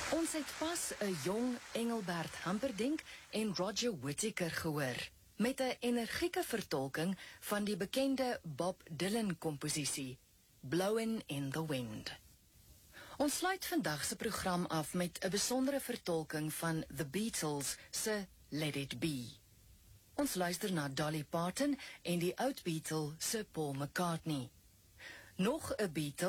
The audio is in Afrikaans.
Ons het pas 'n jong Engelbert Humperdinck en Roger Whittaker gehoor, met 'n energieke vertolking van die bekende Bob Dylan komposisie, Blowin' in the Wind. Ons sluit vandag se program af met 'n besondere vertolking van The Beatles se Let It Be. Ons luister na Dolly Parton en die oud Beatle se Paul McCartney. Nog 'n Beatle